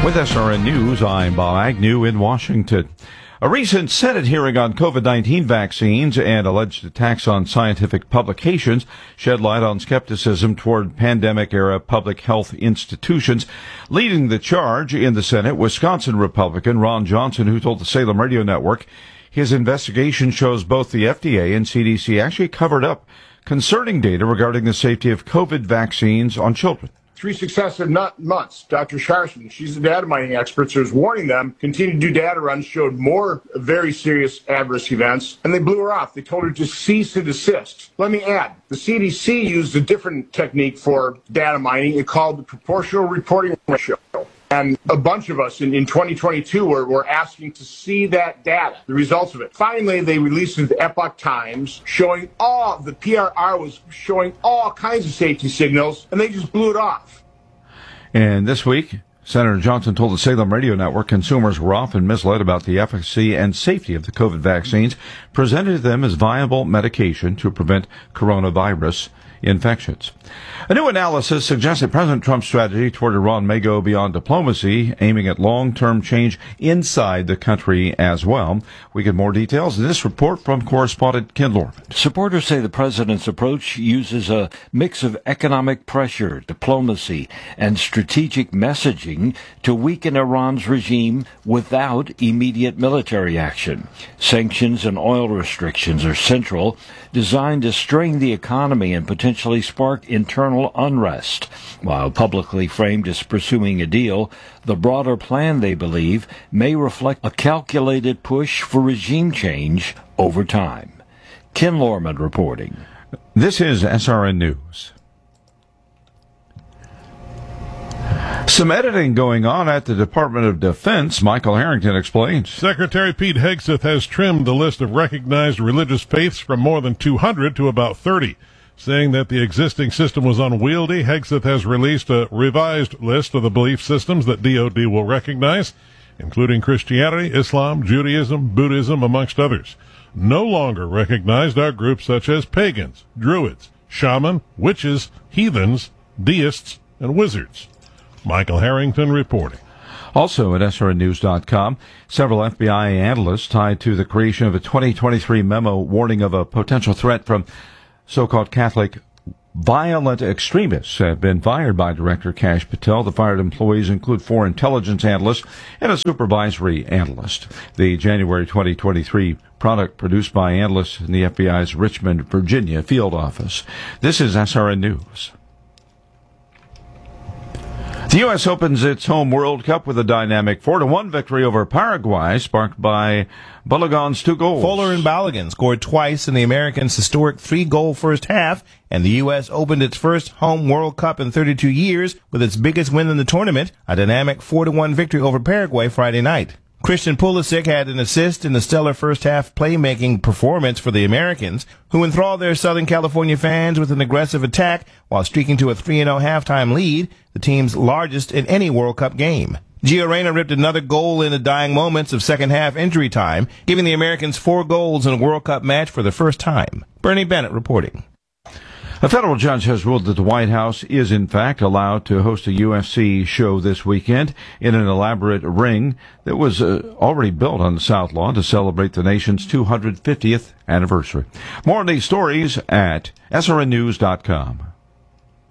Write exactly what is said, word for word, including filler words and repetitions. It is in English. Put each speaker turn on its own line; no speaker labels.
With S R N News, I'm Bob Agnew in Washington. A recent Senate hearing on COVID nineteen vaccines and alleged attacks on scientific publications shed light on skepticism toward pandemic-era public health institutions. Leading the charge in the Senate, Wisconsin Republican Ron Johnson, who told the Salem Radio Network his investigation shows both the F D A and C D C actually covered up concerning data regarding the safety of COVID vaccines on children.
Three successive months, Doctor Scharsman, she's the data mining expert, so was warning them, continued to do data runs, showed more very serious adverse events, and they blew her off. They told her to cease and desist. Let me add, the C D C used a different technique for data mining. It called the proportional reporting ratio. And a bunch of us in, in twenty twenty-two were, were asking to see that data, the results of it. Finally, they released it to the Epoch Times, showing all, the P R R was showing all kinds of safety signals, and they just blew it off.
And this week, Senator Johnson told the Salem Radio Network consumers were often misled about the efficacy and safety of the COVID vaccines, presented them as viable medication to prevent coronavirus infections. A new analysis suggests that President Trump's strategy toward Iran may go beyond diplomacy, aiming at long-term change inside the country as well. We get more details in this report from correspondent Ken Lorman.
Supporters say the president's approach uses a mix of economic pressure, diplomacy, and strategic messaging to weaken Iran's regime without immediate military action. Sanctions and oil restrictions are central, designed to strain the economy and potentially spark internal unrest. While publicly framed as pursuing a deal, the broader plan, they believe, may reflect a calculated push for regime change over time. Ken Lorman reporting.
This is S R N News. Some editing going on at the Department of Defense, Michael Harrington explains.
Secretary Pete Hegseth has trimmed the list of recognized religious faiths from more than two hundred to about thirty. Saying that the existing system was unwieldy, Hegseth has released a revised list of the belief systems that D O D will recognize, including Christianity, Islam, Judaism, Buddhism, amongst others. No longer recognized are groups such as pagans, druids, shaman, witches, heathens, deists, and wizards. Michael Harrington reporting.
Also at S R N news dot com, several F B I analysts tied to the creation of a twenty twenty-three memo warning of a potential threat from so-called Catholic violent extremists have been fired by Director Kash Patel. The fired employees include four intelligence analysts and a supervisory analyst. The January twenty twenty-three product produced by analysts in the F B I's Richmond, Virginia field office. This is S R N News. The U S opens its home World Cup with a dynamic four to one victory over Paraguay, sparked by Balogun's two goals.
Fuller and Balogun scored twice in the Americans' historic three-goal first half, and the U S opened its first home World Cup in thirty-two years with its biggest win in the tournament, a dynamic four to one victory over Paraguay Friday night. Christian Pulisic had an assist in the stellar first-half playmaking performance for the Americans, who enthralled their Southern California fans with an aggressive attack while streaking to a three and oh halftime lead, the team's largest in any World Cup game. Gio Reyna ripped another goal in the dying moments of second-half injury time, giving the Americans four goals in a World Cup match for the first time. Bernie Bennett reporting.
A federal judge has ruled that the White House is, in fact, allowed to host a U F C show this weekend in an elaborate ring that was uh, already built on the South Lawn to celebrate the nation's two hundred fiftieth anniversary. More on these stories at S R N news dot com.